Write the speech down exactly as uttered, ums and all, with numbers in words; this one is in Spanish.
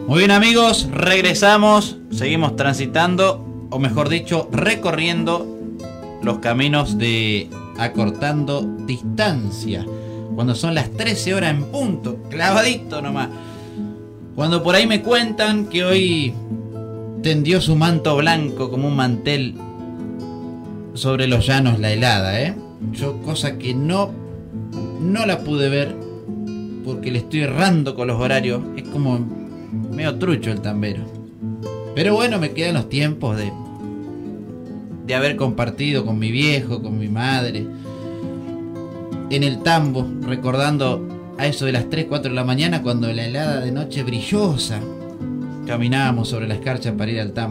Muy bien, amigos, regresamos, seguimos transitando, o mejor dicho, recorriendo los caminos de Acortando Distancia, cuando son las trece horas en punto, clavadito nomás. Cuando por ahí me cuentan que hoy tendió su manto blanco como un mantel sobre los llanos la helada, ¿eh? Yo, cosa que no, no la pude ver porque le estoy errando con los horarios, es como medio trucho el tambero. Pero bueno, me quedan los tiempos de, de haber compartido con mi viejo, con mi madre, en el tambo, recordando a eso de las tres, cuatro de la mañana, cuando la helada de noche brillosa caminábamos sobre la escarcha para ir al tambo.